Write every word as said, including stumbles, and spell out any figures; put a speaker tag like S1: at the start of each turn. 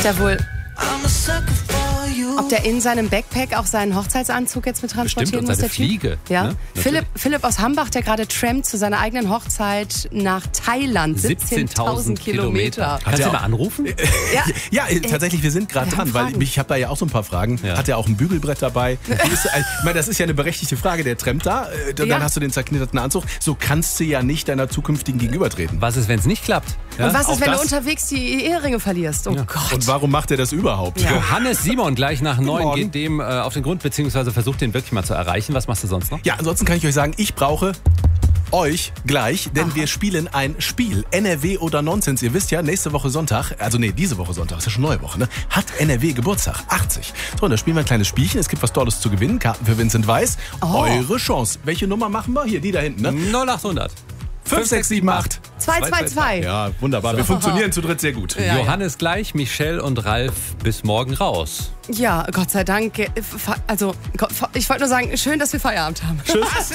S1: Ob der wohl... Ob der in seinem Backpack auch seinen Hochzeitsanzug jetzt mit transportieren
S2: Bestimmt, und
S1: muss,
S2: seine
S1: der Typ?
S2: Fliege.
S1: Ja.
S2: Ne?
S1: Philipp, Philipp aus Hambach, der gerade trampt zu seiner eigenen Hochzeit nach Thailand. siebzehntausend Kilometer.
S2: Kannst du
S3: ja
S2: mal anrufen?
S1: Ja,
S3: Ja, äh, tatsächlich, wir sind gerade
S1: wir
S3: dran,
S1: haben
S3: weil
S1: Fragen.
S3: ich habe da ja auch so ein paar Fragen.
S2: Ja.
S3: Hat er auch ein Bügelbrett dabei? Wie ist, äh, ich meine, das ist ja eine berechtigte Frage. Der trampt da, äh, dann
S1: Ja.
S3: hast du den zerknitterten Anzug. So kannst du ja nicht deiner zukünftigen Gegenüber treten.
S2: Was ist, wenn es nicht klappt? Ja?
S1: Und was
S3: auch
S1: ist, wenn
S3: das?
S1: du unterwegs die Eheringe verlierst? Oh Gott.
S3: Und warum macht er das überhaupt?
S1: Ja.
S2: Johannes Simon gleich nach neun
S3: Morgen.
S2: geht dem äh, auf den Grund, beziehungsweise versucht den wirklich mal zu erreichen. Was machst du sonst noch?
S3: Ja, ansonsten kann ich euch sagen, ich brauche euch gleich, denn wir spielen ein Spiel. N R W oder Nonsens. Ihr wisst ja, nächste Woche Sonntag, also nee, diese Woche Sonntag, ist ja schon neue Woche, ne? Hat N R W Geburtstag, achtzig. So, und da spielen wir ein kleines Spielchen. Es gibt was Tolles zu gewinnen. Karten für Vincent Weiss.
S1: Oh.
S3: Eure Chance. Welche Nummer machen wir? Hier, die da hinten, ne?
S2: null acht hundert.
S3: fünf, sechs, sieben, acht.
S1: zwei zwei zwei.
S3: Ja, wunderbar. Wir funktionieren zu dritt sehr gut.
S1: Ja,
S2: Johannes gleich, Michelle und Ralf bis morgen raus.
S1: Ja, Gott sei Dank. äh, fe- Also, Gott, ich wollte nur sagen, schön, dass wir Feierabend haben.
S3: Tschüss.